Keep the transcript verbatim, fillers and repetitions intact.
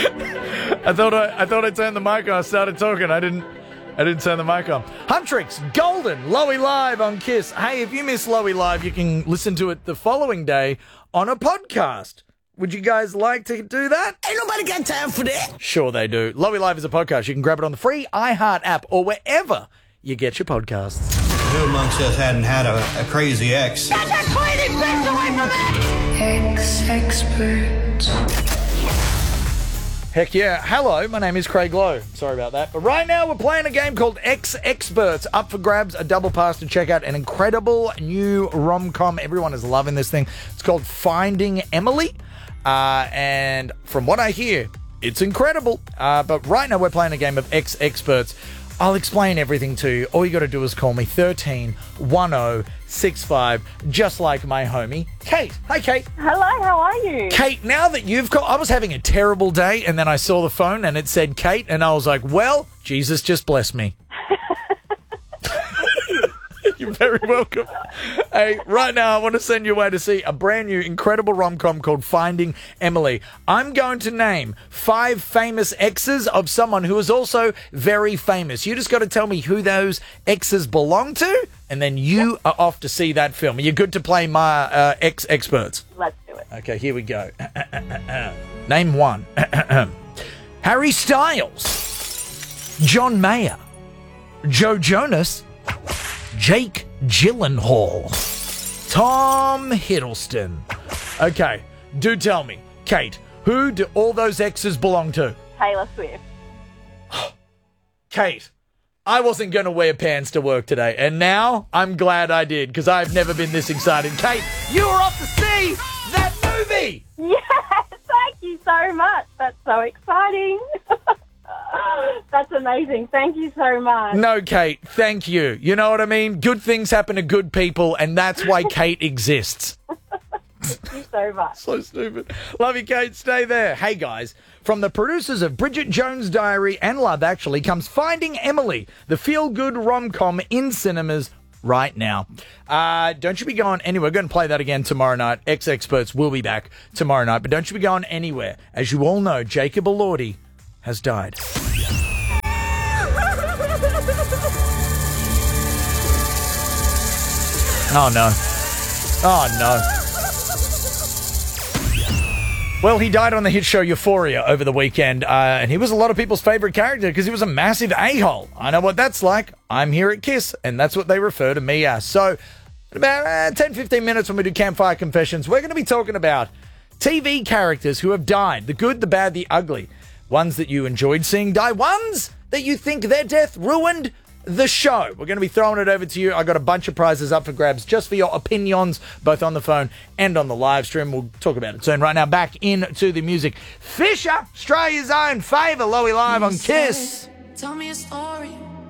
I thought I, I thought I turned the mic on. I started talking. I didn't. I didn't turn the mic on. Huntrix, Golden, Loey Live on Kiss. Hey, if you miss Loey Live, you can listen to it the following day on a podcast. Would you guys like to do that? Ain't nobody got time for that. Sure they do. Loey Live is a podcast. You can grab it on the free iHeart app or wherever you get your podcasts. Who amongst us hadn't had a, a crazy ex? Get that crazy bitch away from me! Ex-expert. Heck yeah. Hello, my name is Craig Lowe. Sorry about that. But right now we're playing a game called Ex-Experts. Up for grabs, a double pass to check out an incredible new rom-com. Everyone is loving this thing. It's called Finding Emily. Uh, and from what I hear, it's incredible. Uh, but right now we're playing a game of Ex-Experts. I'll explain everything to you. All you got to do is call me thirteen one oh six five, just like my homie, Kate. Hi, Kate. Hello, how are you? Kate, now that you've called, I was having a terrible day, and then I saw the phone, and it said Kate, and I was like, well, Jesus just bless me. You're very welcome. Hey, right now, I want to send you away to see a brand new, incredible rom-com called Finding Emily. I'm going to name five famous exes of someone who is also very famous. You just got to tell me who those exes belong to, and then you are off to see that film. Are you good to play my uh, ex-experts? Let's do it. Okay, here we go. Name one. Harry Styles, John Mayer, Joe Jonas, Jake Gyllenhaal, Tom Hiddleston. Okay, do tell me, Kate, who do all those exes belong to? Taylor Swift. Kate, I wasn't going to wear pants to work today, and now I'm glad I did, because I've never been this excited. Kate, you are off to see that movie! Yes, thank you so much. That's so exciting. That's amazing. Thank you so much. No, Kate, thank you. You know what I mean? Good things happen to good people, and that's why Kate exists. Thank you so much. So stupid. Love you, Kate. Stay there. Hey, guys. From the producers of Bridget Jones' Diary and Love Actually comes Finding Emily, the feel-good rom-com in cinemas right now. Uh, don't you be going anywhere. We're going to play that again tomorrow night. Ex-Experts will be back tomorrow night, but don't you be going anywhere. As you all know, Jacob Elordi has died. Oh, no. Oh, no. Well, he died on the hit show Euphoria over the weekend, uh, and he was a lot of people's favourite character because he was a massive a-hole. I know what that's like. I'm here at KISS, and that's what they refer to me as. So, in about uh, ten to fifteen minutes when we do Campfire Confessions, we're going to be talking about T V characters who have died. The good, the bad, the ugly. Ones that you enjoyed seeing die. Ones that you think their death ruined the show. We're going to be throwing it over to you. I got a bunch of prizes up for grabs just for your opinions, both on the phone and on the live stream. We'll talk about it soon. Right now, back into the music. Fisher, Australia's own favour, Loey Live on KISS. Tell me a story.